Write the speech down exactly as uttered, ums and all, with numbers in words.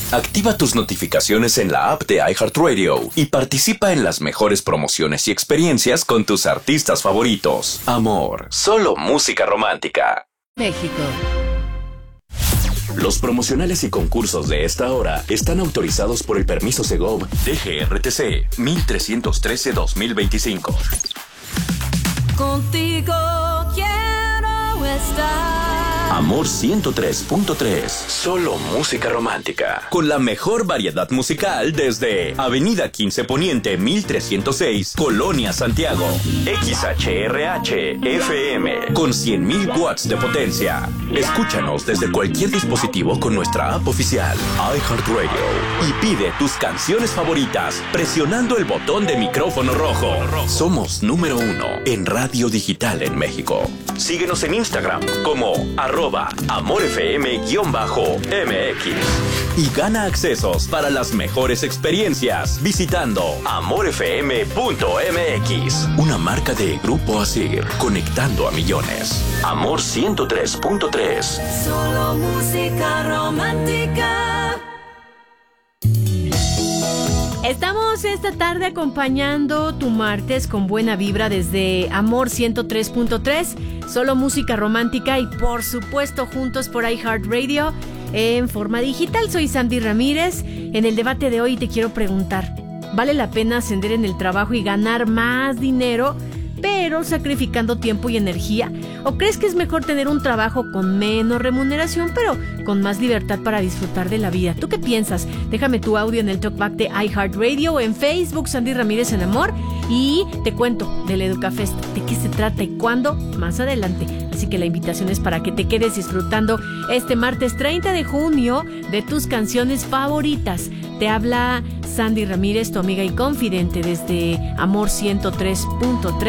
Activa tus notificaciones en la app de iHeartRadio y participa en las mejores promociones y experiencias con tus artistas favoritos. Amor, solo música romántica. México. Los promocionales y concursos de esta hora están autorizados por el permiso Segov D G R T C mil trescientos trece dos mil veinticinco. Contigo quiero estar. Amor ciento tres punto tres. Solo música romántica. Con la mejor variedad musical desde Avenida quince Poniente mil trescientos seis, Colonia Santiago. X H R H F M con cien mil watts de potencia. Escúchanos desde cualquier dispositivo con nuestra app oficial iHeartRadio y pide tus canciones favoritas presionando el botón de micrófono rojo. Somos número uno en radio digital en México. Síguenos en Instagram como arroba amorfm-mx y gana accesos para las mejores experiencias visitando amorfm punto m x. Una marca de Grupo Asir, conectando a millones. Amor ciento tres punto tres. Solo música romántica. Estamos esta tarde acompañando tu martes con buena vibra desde Amor ciento tres punto tres, solo música romántica y por supuesto juntos por iHeartRadio en forma digital. Soy Sandy Ramírez. En el debate de hoy te quiero preguntar, ¿vale la pena ascender en el trabajo y ganar más dinero, pero sacrificando tiempo y energía? ¿O crees que es mejor tener un trabajo con menos remuneración, pero con más libertad para disfrutar de la vida? ¿Tú qué piensas? Déjame tu audio en el talkback de iHeartRadio o en Facebook, Sandy Ramírez en Amor. Y te cuento del EducaFest, de qué se trata y cuándo, más adelante. Así que la invitación es para que te quedes disfrutando este martes treinta de junio de tus canciones favoritas. Te habla Sandy Ramírez, tu amiga y confidente desde Amor ciento tres punto tres.